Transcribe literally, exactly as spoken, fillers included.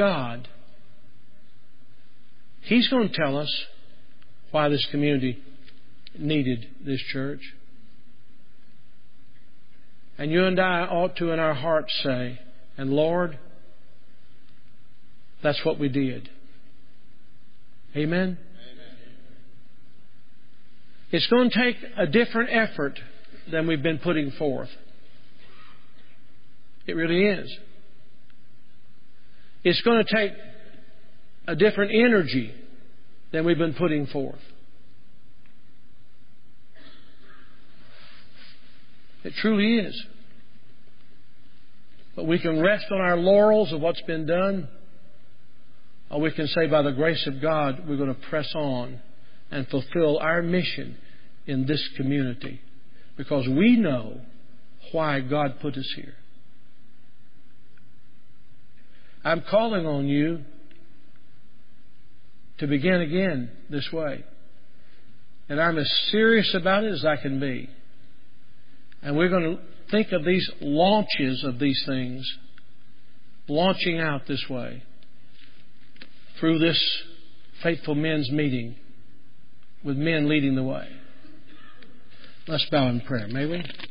God, He's going to tell us why this community needed this church. And you and I ought to in our hearts say, and Lord, that's what we did. Amen? Amen. It's going to take a different effort than we've been putting forth. It really is. It's going to take a different energy than we've been putting forth. It truly is. But we can rest on our laurels of what's been done, or we can say, by the grace of God, we're going to press on and fulfill our mission in this community, because we know why God put us here. I'm calling on you to begin again this way. And I'm as serious about it as I can be. And we're going to think of these launches of these things, launching out this way through this faithful men's meeting with men leading the way. Let's bow in prayer, may we?